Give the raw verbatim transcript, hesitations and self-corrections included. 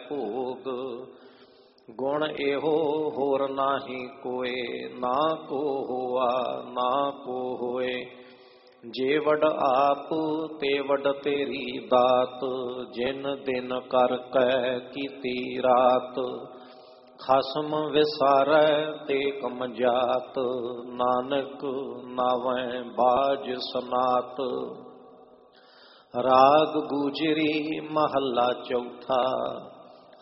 ਭੋਗ। ਗੁਣ ਇਹੋ ਹੋਰ ਨਾਹੀ ਕੋਏ, ਨਾ ਕੋ ਹੋਆ ਨਾ ਕੋ ਹੋਏ। ਜੇ ਵਡ ਆਪ ਤੇ ਵਡ ਤੇਰੀ ਦਾਤ, ਜਿਨ ਦਿਨ ਕਰ ਕੈ ਕੀਤੀ ਰਾਤ। ਖਸਮ ਵਿਸਾਰੈ ਤੇ ਕਮਜਾਤ, ਨਾਨਕ ਨਾਵੈ ਬਾਜ ਸਨਾਤ। ਰਾਗ ਗੁਜਰੀ ਮਹੱਲਾ ਚੌਥਾ।